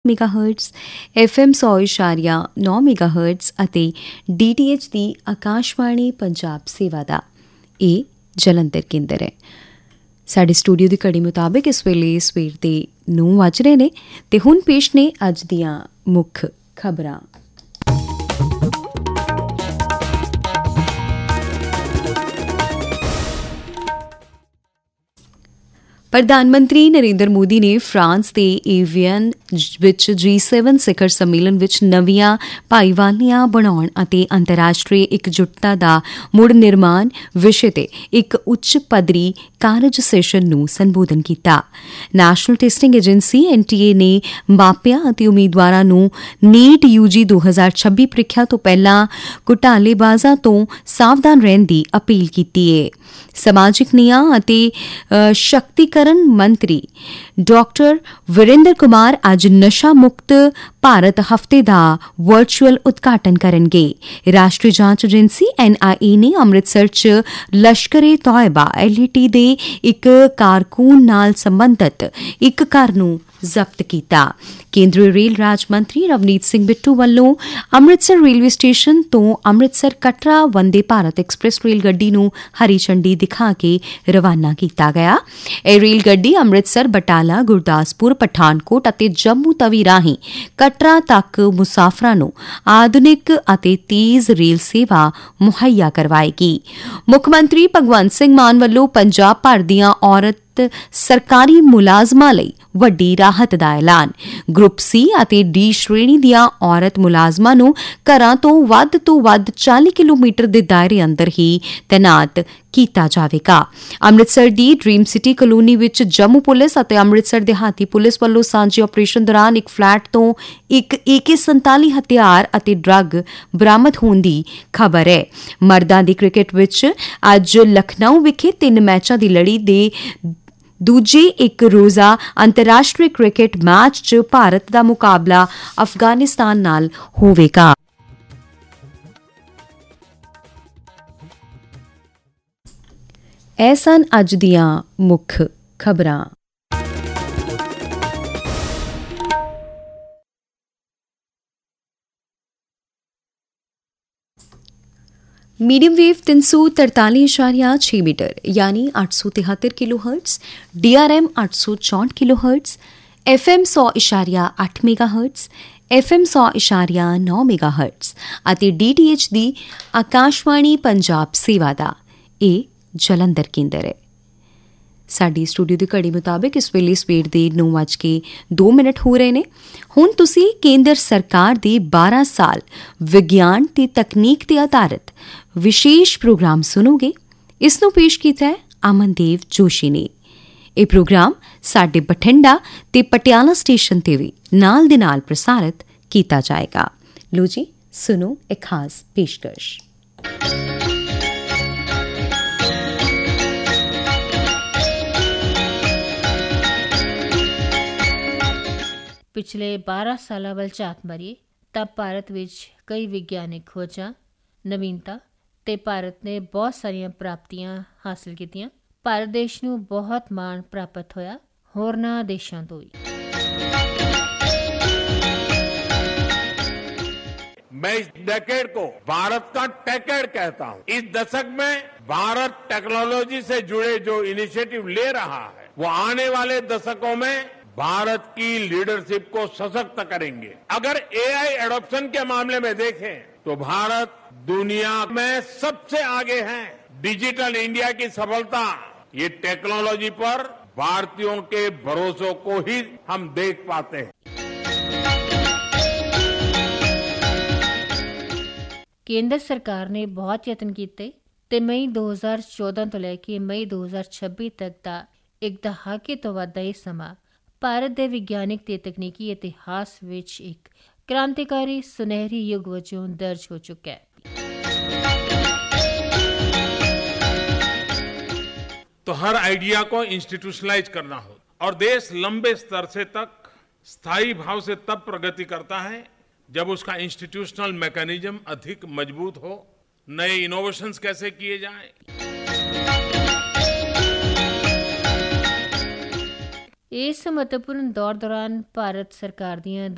ਮੈਗਾਹਰਟਜ਼, FM 100.9 ਮੈਗਾਹਰਟਜ਼ ਅਤੇ DTH ਦੀ ਆਕਾਸ਼ਵਾਣੀ ਪੰਜਾਬ ਸੇਵਾ ਦਾ ਇਹ ਜਲੰਧਰ ਕੇਂਦਰ ਹੈ। ਸਾਡੇ ਸਟੂਡੀਓ ਦੀ ਘੜੀ ਮੁਤਾਬਿਕ ਇਸ ਵੇਲੇ ਸਵੇਰ ਦੇ 9 ਵੱਜ ਰਹੇ ਨੇ ਤੇ ਹੁਣ ਪੇਸ਼ ਨੇ ਅੱਜ ਦੀਆਂ ਮੁੱਖ ਖਬਰਾਂ। ਪ੍ਰਧਾਨ ਮੰਤਰੀ ਨਰਿੰਦਰ ਮੋਦੀ ਨੇ ਫਰਾਂਸ ਦੇ ਏਵੀਅਨ ਵਿੱਚ G7 ਸਿਖਰ ਸੰਮੇਲਨ ਵਿੱਚ ਨਵੀਆਂ ਭਾਈਵਾਲੀਆਂ ਬਣਾਉਣ ਅਤੇ ਅੰਤਰਰਾਸ਼ਟਰੀ ਇਕਜੁੱਟਤਾ ਦਾ ਮੁੜ ਨਿਰਮਾਣ ਵਿਸ਼ੇ ਤੇ ਇੱਕ ਉੱਚ ਪੱਧਰੀ ਕਾਰਜ ਸੈਸ਼ਨ ਨੂੰ ਸੰਬੋਧਨ ਕੀਤਾ। ਨੈਸ਼ਨਲ ਟੈਸਟਿੰਗ ਏਜੰਸੀ NTA ਨੇ ਮਾਪਿਆਂ ਅਤੇ ਉਮੀਦਵਾਰਾਂ ਨੂੰ ਨੀਟ UG 2026 ਪ੍ਰੀਖਿਆ ਤੋਂ ਪਹਿਲਾਂ ਘੁਟਾਲੇਬਾਜ਼ਾਂ ਤੋਂ ਸਾਵਧਾਨ ਰਹਿਣ ਦੀ ਅਪੀਲ ਕੀਤੀ ਹੈ। ਸਮਾਜਿਕ ਨਿਆਂ ਅਤੇ ਸ਼ਕਤੀਕਰਨ ਮੰਤਰੀ ਡਾਕਟਰ ਵਿਰੇਂਦਰ ਕੁਮਾਰ ਅੱਜ ਨਸ਼ਾ ਮੁਕਤ ਭਾਰਤ ਹਫ਼ਤੇ ਦਾ ਵਰਚੁਅਲ ਉਦਘਾਟਨ ਕਰਨਗੇ। ਰਾਸ਼ਟਰੀ ਜਾਂਚ ਏਜੰਸੀ NIA ਨੇ ਅੰਮ੍ਰਿਤਸਰ 'ਚ ਲਸ਼ਕਰ-ਏ-ਤੋਇਬਾ LAT ਦੇ ਇੱਕ ਕਾਰਕੁਨ ਨਾਲ ਸੰਬੰਧਿਤ ਇੱਕ ਘਰ ਨੂੰ ਜ਼ਬਤ ਕੀਤਾ। ਕੇਂਦਰੀ ਰੇਲ ਰਾਜ ਮੰਤਰੀ ਰਵਨੀਤ ਸਿੰਘ ਬਿੱਟੂ ਵੱਲੋਂ ਅੰਮ੍ਰਿਤਸਰ ਰੇਲਵੇ ਸਟੇਸ਼ਨ ਤੋਂ ਅੰਮ੍ਰਿਤਸਰ ਕਟਰਾ ਵੰਦੇ ਭਾਰਤ ਐਕਸਪ੍ਰੈਸ ਰੇਲ ਗੱਡੀ ਨੂੰ ਹਰੀ ਝੰਡੀ ਦਿਖਾ ਕੇ ਰਵਾਨਾ ਕੀਤਾ ਗਿਆ। ਇਹ ਰੇਲ ਗੱਡੀ ਅੰਮ੍ਰਿਤਸਰ, ਬਟਾਲਾ, ਗੁਰਦਾਸਪੁਰ, ਪਠਾਨਕੋਟ ਅਤੇ ਜੰਮੂ ਤਵੀ ਰਾਹੀਂ ਕਟਰਾ ਤੱਕ ਮੁਸਾਫਰਾਂ ਨੂੰ ਆਧੁਨਿਕ ਅਤੇ ਤੇਜ਼ ਰੇਲ ਸੇਵਾ ਮੁਹੱਈਆ ਕਰਵਾਏਗੀ। ਮੁੱਖ ਮੰਤਰੀ ਭਗਵੰਤ ਸਿੰਘ ਮਾਨ ਵੱਲੋਂ ਪੰਜਾਬ ਭਰ ਦੀਆਂ ਔਰਤ ਸਰਕਾਰੀ ਮੁਲਾਜ਼ਮਾਂ ਲਈ ਵੱਡੀ ਰਾਹਤ ਦਾ ਐਲਾਨ। ਗਰੁੱਪ C ਅਤੇ D ਸ਼੍ਰੇਣੀ ਦੀਆਂ ਔਰਤ ਮੁਲਾਜ਼ਮਾਂ ਨੂੰ ਘਰਾਂ ਤੋਂ ਵੱਧ 40 ਕਿਲੋਮੀਟਰ ਦੇ ਦਾਇਰੇ ਅੰਦਰ ਹੀ ਤੈਨਾਤ ਕੀਤਾ ਜਾਵੇਗਾ। ਅੰਮ੍ਰਿਤਸਰ ਦੀ ਡ੍ਰੀਮ ਸਿਟੀ ਕਲੋਨੀ ਵਿੱਚ ਜੰਮੂ ਪੁਲਿਸ ਅਤੇ ਅੰਮ੍ਰਿਤਸਰ ਦਿਹਾਤੀ ਪੁਲਿਸ ਵੱਲੋਂ ਸਾਂਝੇ ਆਪਰੇਸ਼ਨ ਦੌਰਾਨ ਇੱਕ ਫਲੈਟ ਤੋਂ ਇੱਕ AK-47 ਹਥਿਆਰ ਅਤੇ ਡਰੱਗ ਬਰਾਮਦ ਹੋਣ ਦੀ ਖਬਰ ਹੈ। ਮਰਦਾਂ ਦੀ ਕ੍ਰਿਕਟ ਵਿੱਚ ਅੱਜ ਲਖਨਊ ਵਿਖੇ 3 ਮੈਚਾਂ ਦੀ ਲੜੀ ਦੇ ਦੂਜੇ ਇੱਕ ਰੋਜ਼ਾ ਅੰਤਰਰਾਸ਼ਟਰੀ ਕ੍ਰਿਕਟ ਮੈਚ 'ਚ ਭਾਰਤ ਦਾ ਮੁਕਾਬਲਾ ਅਫਗਾਨਿਸਤਾਨ ਨਾਲ ਹੋਵੇਗਾ। ਇਹ ਸਨ ਅੱਜ ਦੀਆਂ ਮੁੱਖ ਖਬਰਾਂ। ਮੀਡੀਅਮ ਵੇਵ 343.6 ਮੀਟਰ ਯਾਨੀ 873 kilohertz, DRM 864 kilohertz, FM 100.8 ਮੈਗਾਹਰਟਜ਼, FM 100.9 ਮੈਗਾਹਰਟਜ਼ ਅਤੇ DTH ਦੀ ਆਕਾਸ਼ਵਾਣੀ ਪੰਜਾਬ ਸੇਵਾ ਦਾ ਇਹ ਜਲੰਧਰ ਕੇਂਦਰ ਹੈ। ਸਾਡੀ ਸਟੂਡੀਓ ਦੀ ਘੜੀ ਮੁਤਾਬਿਕ ਇਸ ਵੇਲੇ ਸਵੇਰ ਦੇ 9:02 ਹੋ ਰਹੇ ਨੇ। ਹੁਣ ਤੁਸੀਂ ਕੇਂਦਰ ਸਰਕਾਰ ਦੇ 12 ਸਾਲ ਵਿਗਿਆਨ ਤੇ ਤਕਨੀਕ ਤੇ ਆਧਾਰਿਤ ਵਿਸ਼ੇਸ਼ ਪ੍ਰੋਗਰਾਮ ਸੁਣੋਗੇ। ਇਸ ਨੂੰ ਪੇਸ਼ ਕੀਤਾ ਹੈ ਅਮਨਦੇਵ ਜੋਸ਼ੀ ਨੇ। ਇਹ ਪ੍ਰੋਗਰਾਮ ਸਾਡੇ ਬਠਿੰਡਾ ਤੇ ਪਟਿਆਲਾ ਸਟੇਸ਼ਨ ਤੇ ਵੀ ਨਾਲ ਦੇ ਨਾਲ ਪ੍ਰਸਾਰਿਤ ਕੀਤਾ ਜਾਏਗਾ। ਲੋ ਜੀ, ਸੁਣੋ ਇੱਕ ਖਾਸ ਪੇਸ਼ਕਸ਼। ਪਿਛਲੇ 12 ਸਾਲਾਂ ਵੱਲ ਝਾਤ ਮਾਰੀਏ ਤਾਂ ਭਾਰਤ ਵਿੱਚ ਕਈ ਵਿਗਿਆਨਿਕ ਖੋਜਾਂ, ਨਵੀਨਤਾ ਤੇ ਭਾਰਤ ਨੇ ਬਹੁਤ ਸਾਰੀਆਂ ਪ੍ਰਾਪਤੀਆਂ ਹਾਸਲ ਕੀਤੀਆਂ। ਭਾਰਤ ਦੇਸ਼ ਨੂੰ ਬਹੁਤ ਮਾਣ ਪ੍ਰਾਪਤ ਹੋਇਆ ਹੋਰਨਾਂ ਦੇਸ਼ਾਂ ਤੋਂ ਵੀ। मैं इस डेकेड को भारत का टेकेड कहता हूं। इस दशक में भारत टेक्नोलॉजी से जुड़े जो इनिशिएटिव ले रहा है वो आने वाले दशकों में भारत की लीडरशिप को सशक्त करेंगे। अगर AI एडॉप्शन के मामले में देखें तो भारत दुनिया में सबसे आगे है। डिजिटल इंडिया की सफलता ये टेक्नोलॉजी पर भारतीयों के भरोसों को ही हम देख पाते हैं। ਕੇਂਦਰ ਸਰਕਾਰ ਨੇ ਬਹੁਤ ਯਤਨ ਕੀਤੇ ਤੇ ਮਈ 2014 ਤੋਂ ਲੈ ਕੇ ਮਈ 2026 ਤੱਕ ਦਾ ਇੱਕ ਦਹਾਕੇ ਤੋਂ ਵੱਧ ਦਾ ਇਹ ਸਮਾਂ ਭਾਰਤ ਦੇ ਵਿਗਿਆਨਿਕ ਤੇ ਤਕਨੀਕੀ ਇਤਿਹਾਸ ਵਿੱਚ ਇੱਕ ਕ੍ਰਾਂਤੀਕਾਰੀ ਸੁਨਹਿਰੀ ਯੁੱਗ ਵਜੋਂ ਦਰਜ ਹੋ ਚੁੱਕਾ ਹੈ। तो हर आइडिया को इंस्टीट्यूशनलाइज करना हो और देश लंबे स्तर से तक स्थायी भाव से तब प्रगति करता है जब उसका इंस्टीट्यूशनल मैकेनिज्म अधिक मजबूत हो। नए इनोवेशंस कैसे किए जाएं, ਇਸ ਮਹੱਤਵਪੂਰਨ ਦੌਰ ਦੌਰਾਨ ਭਾਰਤ ਸਰਕਾਰ ਦੀਆਂ